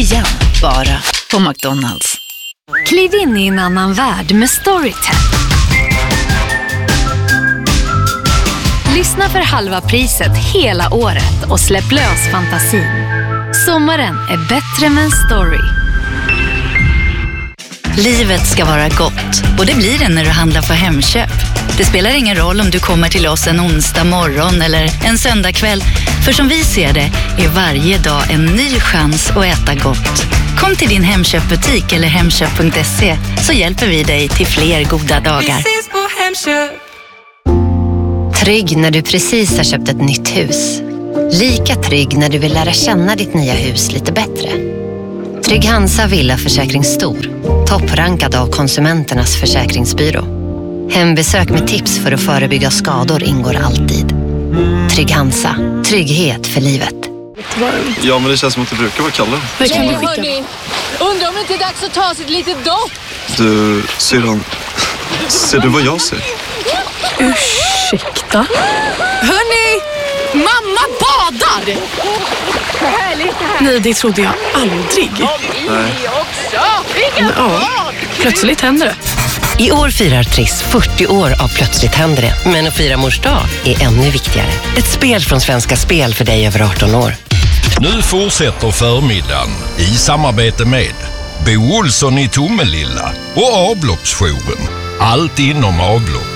Igen, bara på McDonald's. Kliv in i en annan värld med Storytel. Lyssna för halva priset hela året och släpp lös fantasin. Sommaren är bättre med en story. Livet ska vara gott, och det blir det när du handlar på Hemköp. Det spelar ingen roll om du kommer till oss en onsdag morgon eller en söndag kväll. För som vi ser det är varje dag en ny chans att äta gott. Kom till din Hemköpbutik eller hemköp.se så hjälper vi dig till fler goda dagar. Vi ses på Hemköp. Trygg när du precis har köpt ett nytt hus. Lika trygg när du vill lära känna ditt nya hus lite bättre. Trygg Hansa Villaförsäkring Stor. Topprankad av Konsumenternas försäkringsbyrå. Hembesök med tips för att förebygga skador ingår alltid. Trygg Hansa. Trygghet för livet. Ja, men det känns som att det brukar vara kallare. Det kan du skicka. Undrar om det inte är dags att ta sig ett litet dopp. Du, syrran. Ser du vad jag ser? Ursäkta? Hörni! Mamma badar! Nej, det trodde jag aldrig. Nej. Ja, plötsligt händer det. I år firar Triss 40 år av Plötsligt händer det. Men att fira mors dag är ännu viktigare. Ett spel från Svenska Spel för dig över 18 år. Nu fortsätter förmiddagen i samarbete med Bo Olsson i Tomelilla och avloppsjouren. Allt inom avlopp.